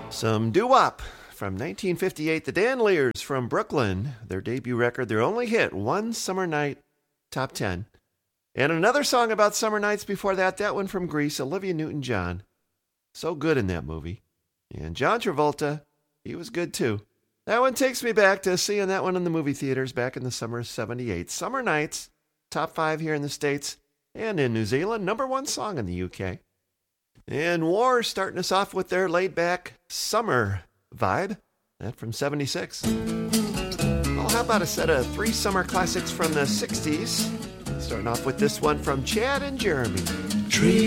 Some doo-wop from 1958, the Danliers from Brooklyn. Their debut record, their only hit, One Summer Night, top 10. And another song about summer nights before that, that one from Grease, Olivia Newton-John. So good in that movie. And John Travolta, he was good too. That one takes me back to seeing that one in the movie theaters back in the summer of 78. Summer Nights, top 5 here in the States and in New Zealand, number 1 song in the UK. And War starting us off with their laid-back summer vibe. That from 76. Well, how about a set of 3 summer classics from the 60s? Starting off with this one from Chad and Jeremy. Tree